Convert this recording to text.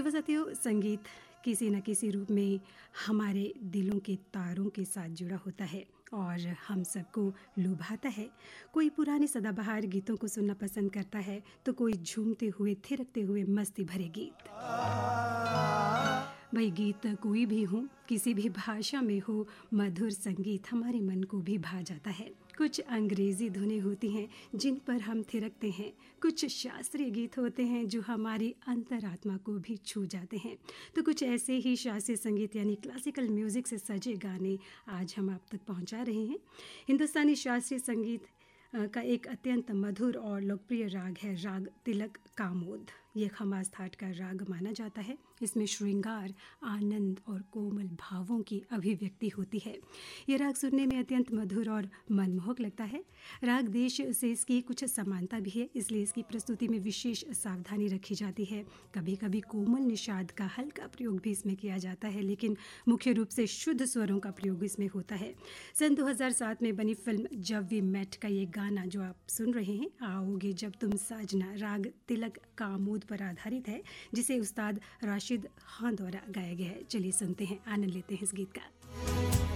जीव साथियों, संगीत किसी न किसी रूप में हमारे दिलों के तारों के साथ जुड़ा होता है और हम सबको लुभाता है। कोई पुराने सदाबहार गीतों को सुनना पसंद करता है तो कोई झूमते हुए थिरकते हुए मस्ती भरे गीत। भाई गीत कोई भी हो, किसी भी भाषा में हो, मधुर संगीत हमारे मन को भी भा जाता है। कुछ अंग्रेजी धुनें होती हैं जिन पर हम थिरकते हैं, कुछ शास्त्रीय गीत होते हैं जो हमारी अंतरात्मा को भी छू जाते हैं, तो कुछ ऐसे ही शास्त्रीय संगीत यानी क्लासिकल म्यूज़िक से सजे गाने आज हम आप तक पहुंचा रहे हैं। हिंदुस्तानी शास्त्रीय संगीत का एक अत्यंत मधुर और लोकप्रिय राग है राग तिलक कामोद। ये खमास थाट का राग माना जाता है। इसमें श्रृंगार, आनंद और कोमल भावों की अभिव्यक्ति होती है। ये राग सुनने में अत्यंत मधुर और मनमोहक लगता है। राग देश से इसकी कुछ समानता भी है, इसलिए इसकी प्रस्तुति में विशेष सावधानी रखी जाती है। कभी कभी कोमल निषाद का हल्का प्रयोग भी इसमें किया जाता है, लेकिन मुख्य रूप से शुद्ध स्वरों का प्रयोग इसमें होता है। सन 2007 में बनी फिल्म जब वी मेट का ये गाना जो आप सुन रहे हैं, आओगे जब तुम साजना, राग तिलक कामोद पर आधारित है, जिसे उस्ताद राशिद खान द्वारा गाया गया है। चलिए सुनते हैं, आनंद लेते हैं इस गीत का।